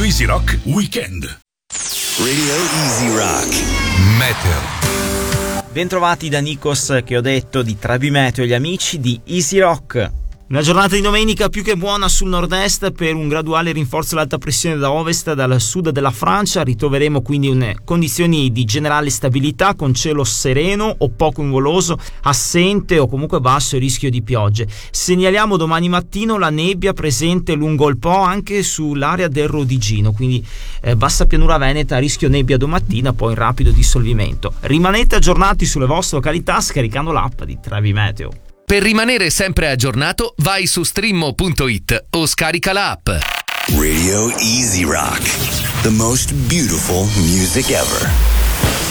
Easy Rock Weekend. Radio Easy Rock Meteo. Bentrovati da Nikos, che ho detto di Travi Meteo e gli amici di Easy Rock. Una giornata di domenica più che buona sul nord-est per un graduale rinforzo dell'alta pressione da ovest dal sud della Francia. Ritroveremo quindi condizioni di generale stabilità con cielo sereno o poco nuvoloso, assente o comunque basso il rischio di piogge. Segnaliamo domani mattino la nebbia presente lungo il Po anche sull'area del Rodigino, quindi bassa pianura veneta, rischio nebbia domattina, poi in rapido dissolvimento. Rimanete aggiornati sulle vostre località scaricando l'app di Travi Meteo. Per rimanere sempre aggiornato, vai su streammo.it o scarica l'app. Radio Easy Rock, the most beautiful music ever.